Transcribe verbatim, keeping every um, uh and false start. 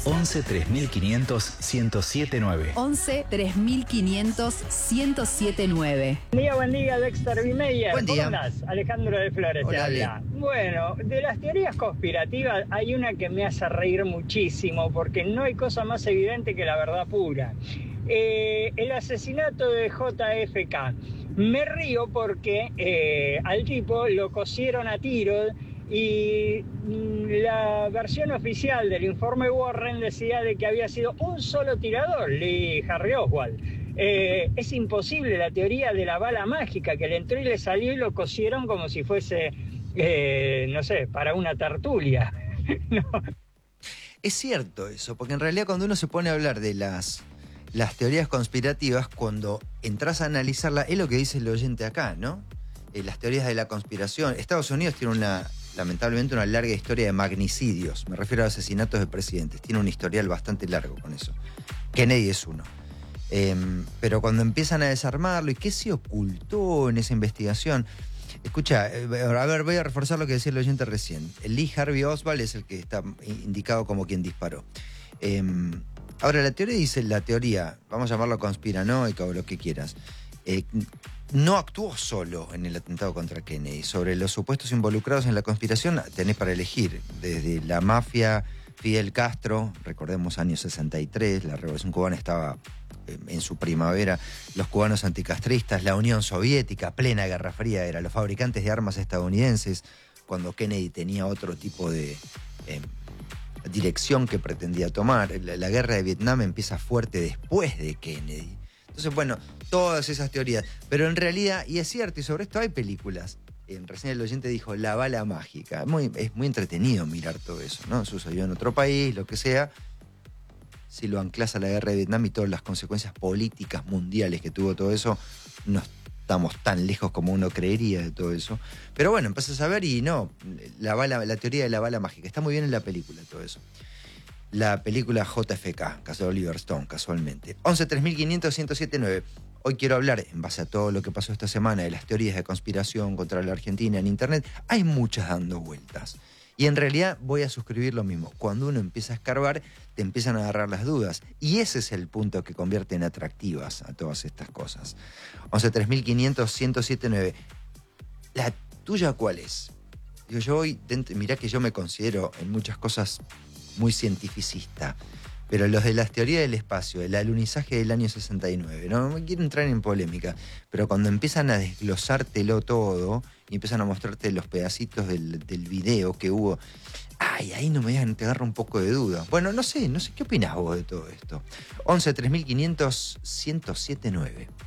once tres mil quinientos ciento siete nueve. once tres mil quinientos ciento siete nueve. Buen día, buen día, Dexter Bimeyer. Buen día. ¿Cómo andás? Alejandro de Flores te Hola, habla. Ale. Bueno, de las teorías conspirativas hay una que me hace reír muchísimo porque no hay cosa más evidente que la verdad pura. Eh, el asesinato de J F K. Me río porque eh, al tipo lo cosieron a tiros y la versión oficial del informe Warren decía de que había sido un solo tirador, Lee Harvey Oswald. Eh, es imposible la teoría de la bala mágica, que le entró y le salió y lo cosieron como si fuese, eh, no sé, para una tertulia. No. Es cierto eso, porque en realidad cuando uno se pone a hablar de las, las teorías conspirativas, cuando entras a analizarla, es lo que dice el oyente acá, ¿no? Eh, las teorías de la conspiración. Estados Unidos tiene una, lamentablemente, una larga historia de magnicidios. Me refiero a asesinatos de presidentes. Tiene un historial bastante largo con eso. Kennedy es uno. Eh, pero cuando empiezan a desarmarlo, ¿y qué se ocultó en esa investigación? Escucha, eh, a ver, voy a reforzar lo que decía el oyente recién. El Lee Harvey Oswald es el que está indicado como quien disparó. Eh, ahora, la teoría dice, la teoría, vamos a llamarlo conspiranoica o lo que quieras, eh, no actuó solo en el atentado contra Kennedy. Sobre los supuestos involucrados en la conspiración tenés para elegir, desde la mafia, Fidel Castro, recordemos años sesenta y tres, la Revolución Cubana estaba en su primavera, los cubanos anticastristas, la Unión Soviética, plena Guerra Fría, eran los fabricantes de armas estadounidenses, cuando Kennedy tenía otro tipo de eh, dirección que pretendía tomar. La, la guerra de Vietnam empieza fuerte después de Kennedy. Entonces, bueno, todas esas teorías. Pero en realidad, y es cierto, y sobre esto hay películas. Eh, recién el oyente dijo, la bala mágica. Muy, es muy entretenido mirar todo eso, ¿no? Sucedió en otro país, lo que sea. Si lo anclas a la guerra de Vietnam y todas las consecuencias políticas mundiales que tuvo todo eso, no estamos tan lejos como uno creería de todo eso. Pero bueno, empezás a ver y no, la, bala, la teoría de la bala mágica. Está muy bien en la película todo eso. La película J F K, caso de Oliver Stone, casualmente. once tres mil quinientos ciento siete nueve. Hoy quiero hablar, en base a todo lo que pasó esta semana, de las teorías de conspiración contra la Argentina en Internet. Hay muchas dando vueltas. Y en realidad voy a suscribir lo mismo. Cuando uno empieza a escarbar, te empiezan a agarrar las dudas. Y ese es el punto que convierte en atractivas a todas estas cosas. once tres mil quinientos ciento siete nueve. ¿La tuya cuál es? Yo, yo hoy, mirá que yo me considero en muchas cosas muy cientificista, pero los de las teorías del espacio, el alunizaje del año sesenta y nueve, no me quiero entrar en polémica, pero cuando empiezan a desglosártelo todo y empiezan a mostrarte los pedacitos del, del video que hubo, ay, ahí no me dejan, te agarra un poco de duda. Bueno, no sé, no sé, ¿qué opinás vos de todo esto? once tres mil quinientos ciento siete nueve.